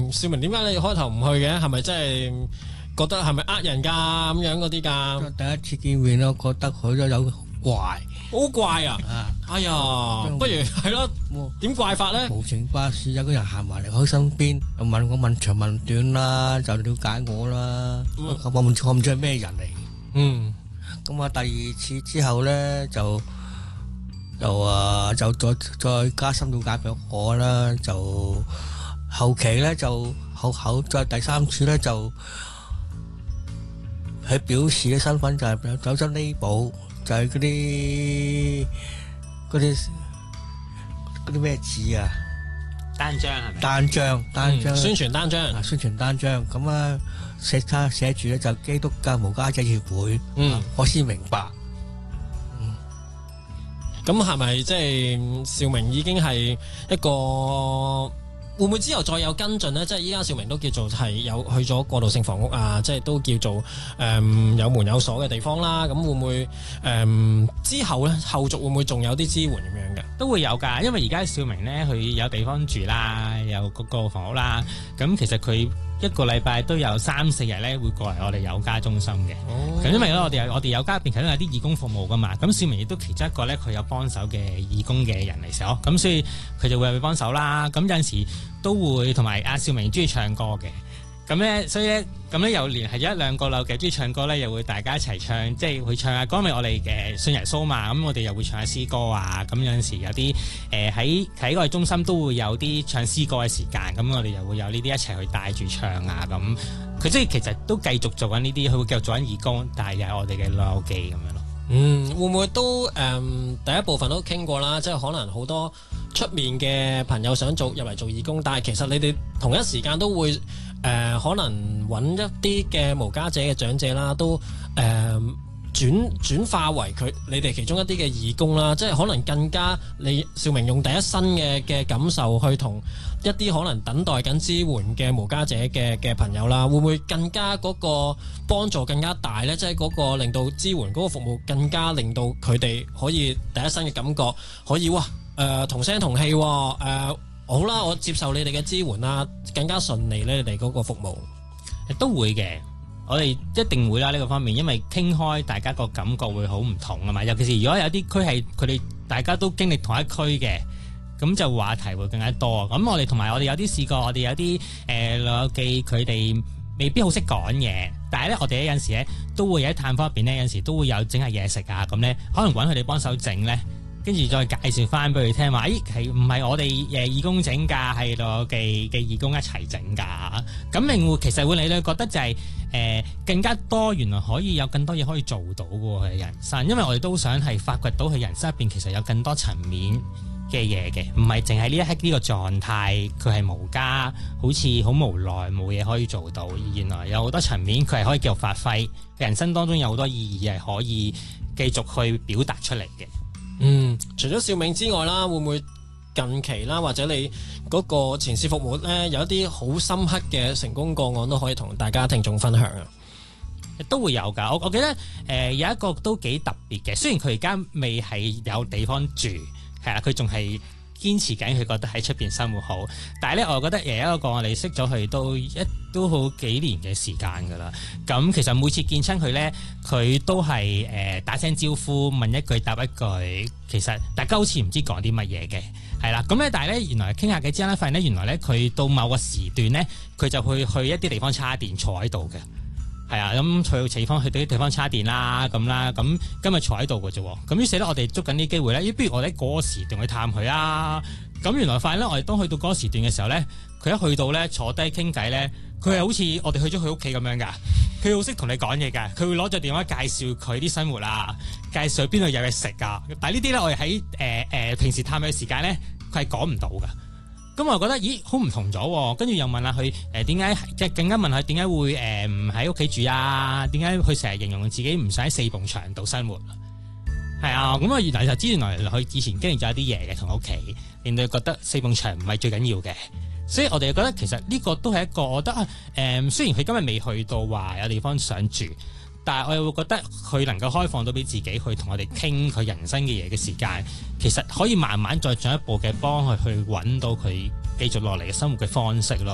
少明點解你開頭唔去嘅？係咪真係覺得係咪呃人㗎咁樣嗰啲㗎？ 第一次見面咯，覺得佢都有怪， 好怪啊！哎呀，不如係咯，點怪法咧？ 無情巴士有個人行埋嚟我身邊，又問我問長問短啦，就了解我啦。我唔知係咩人嚟。咁啊，第二次之後咧就再加深了解俾我啦。就後期咧就後再第三次咧就喺表示嘅身份就係走咗呢步。就係嗰啲咩字啊？ 單張係咪？ 單張宣傳單張， 宣傳單張咁啊，寫住咧就基督教無家者協會。我先明白。 咁係咪即係兆明已經係一個？會唔會之後再有跟進呢？即係依家兆明都叫做係有去咗過渡性房屋啊，即係都叫做有門有鎖嘅地方啦。咁會唔會之後呢？後續會唔會仲有啲支援咁樣嘅？ 都會有㗎，因為而家兆明呢，佢有地方住啦，有嗰個房屋啦。咁其實佢一個禮拜都有3-4日咧會過嚟我哋有家中心嘅。咁因為咧我哋有家入邊其實有啲義工服務㗎嘛。咁兆明亦都其中一個咧佢有幫手嘅義工嘅人嚟咗，咁所以佢就會去幫手啦。咁有陣時都會同埋阿兆明中意唱歌嘅。咁咧，所以咧，咁咧又連係咗1-2個嘅中意唱歌咧，又會大家一齊唱，即係會唱下歌。因為我哋嘅信耶穌嘛，咁我哋又會唱下詩歌啊。咁有陣時有啲喺我哋中心都會有啲唱詩歌嘅時間，咁我哋又會有呢啲一齊去帶住唱啊。咁佢即係其實都繼續做緊呢啲，佢會繼續做緊義工，但係又係我哋嘅老友記咁樣咯。 會唔會都第一部分都傾過啦？即係可能好多出面嘅朋友想入嚟做義工，但係其實你哋同一時間都會可能揾一啲嘅無家者嘅長者啦，都轉化為你哋其中一啲嘅義工啦，即係可能更加你兆明用第一身嘅感受去同一啲可能等待緊支援嘅無家者嘅朋友啦，會唔會更加嗰個幫助更加大呢？即係嗰個令到支援嗰個服務更加令到佢哋可以第一身嘅感覺可以同聲同氣好啦，我接受你哋嘅支援啦，更加順利咧，你哋嗰個服務都會嘅。我哋一定會啦呢個方面，因為傾開大家個感覺會好唔同啊嘛。尤其是如果有啲區係佢哋大家都經歷同一區嘅，咁就話題會更加多。咁我哋同埋我哋有啲試過，我哋有啲老友記佢哋未必好識講嘢，但係咧我哋有陣時咧都會有喺探訪入邊咧，有陣時都會有整下嘢食啊，咁咧可能揾佢哋幫手整咧。跟住再介紹翻俾佢聽話，係唔係我哋義工整㗎？係我嘅義工一齊整㗎。咁其實會你覺得就係更加多，原來可以有更多嘢可以做到嘅喎，佢人生。因為我哋都想係發掘到佢人生入邊其實有更多層面嘅嘢嘅，唔係淨係呢一刻呢個狀態，佢係無家，好似好無奈冇嘢可以做到。原來有好多層面，佢係可以繼續發揮，人生當中有好多意義係可以繼續去表達出嚟嘅。 除咗兆明之外啦，會唔會近期啦，或者你嗰個前線服務咧，有一啲好深刻嘅成功個案都可以同大家聽眾分享啊？ 都會有㗎。我記得有一個都幾特別嘅，雖然佢而家未係有地方住，係啦，佢仲係堅持緊，佢覺得喺出邊生活好。但係咧，我覺得有一個我哋識咗佢都好幾年嘅時間㗎啦。咁其實每次見親佢咧，佢都係打聲招呼，問一句答一句。其實大家好似唔知講啲乜嘢嘅，係啦。咁咧，但係咧，原來傾下偈之後咧，發現咧，原來咧佢到某個時段咧，佢就去一啲地方叉電坐喺度嘅。係啊，咁去到啲地方叉電啦，咁啦，咁今日坐喺度嘅啫。咁於是咧，我哋捉緊啲機會咧，不如我哋喺嗰個時段去探佢啊。咁原來發現咧，我哋當去到嗰個時段嘅時候咧，佢一去到咧坐低傾偈咧，佢係好似我哋去咗佢屋企咁樣噶。佢好識同你講嘢噶，佢會攞咗電話介紹佢啲生活啊，介紹邊度有嘢食噶。但係呢啲咧，我哋喺平時探佢嘅時間咧，佢係講唔到噶。咁我覺得，咦，好唔同咗。跟住又問下佢點解，即係更加問佢點解會唔喺屋企住啊？點解佢成日形容自己唔想喺4埲牆度生活？係啊，咁啊原來就知原來佢以前經歷咗一啲嘢嘅同屋企，令到佢覺得4埲牆唔係最緊要嘅。所以我哋覺得其實呢個都係一個，我覺得雖然佢今日未去到話有地方想住，但係我又會覺得佢能夠開放到俾自己去同我哋傾佢人生嘅嘢嘅時間，其實可以慢慢再進一步嘅幫佢去揾到佢繼續落嚟嘅生活嘅方式咯。